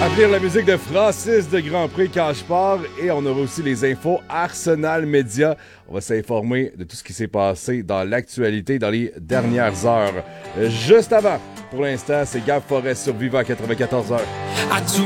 À venir, la musique de Francis de Grand Prix quand je pars. Et on aura aussi les infos Arsenal Média. On va s'informer de tout ce qui s'est passé dans l'actualité dans les dernières heures. Juste avant, pour l'instant, c'est Gab Forest sur Viva 94 heures.